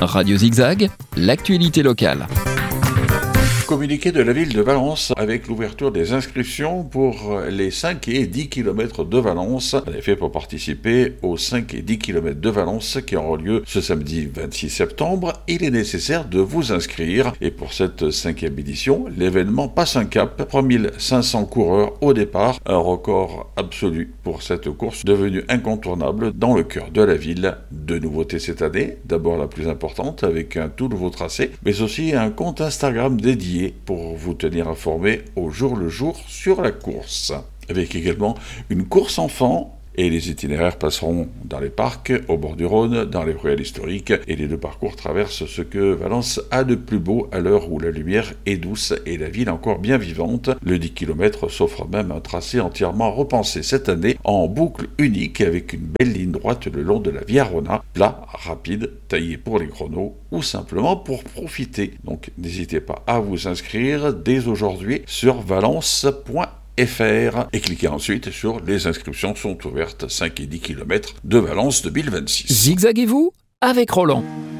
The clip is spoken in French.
Radio Zigzag, l'actualité locale. Communiqué de la ville de Valence avec l'ouverture des inscriptions pour les 5 et 10 km de Valence. En effet, pour participer aux 5 et 10 km de Valence qui auront lieu ce samedi 26 septembre, il est nécessaire de vous inscrire. Et pour cette 5e édition, l'événement passe un cap. 3500 coureurs au départ, un record absolu pour cette course devenue incontournable dans le cœur de la ville. Deux nouveautés cette année, d'abord la plus importante avec un tout nouveau tracé, mais aussi un compte Instagram dédié pour vous tenir informé au jour le jour sur la course. Avec également une course enfant, et les itinéraires passeront dans les parcs, au bord du Rhône, dans les ruelles historiques, et les deux parcours traversent ce que Valence a de plus beau à l'heure où la lumière est douce et la ville encore bien vivante. Le 10 km s'offre même un tracé entièrement repensé cette année en boucle unique avec une belle ligne droite le long de la Via Rona, plat, rapide, taillé pour les chronos ou simplement pour profiter. Donc n'hésitez pas à vous inscrire dès aujourd'hui sur valence.fr et cliquez ensuite sur les inscriptions sont ouvertes 5 et 10 km de Valence 2026. Zigzaguez-vous avec Roland.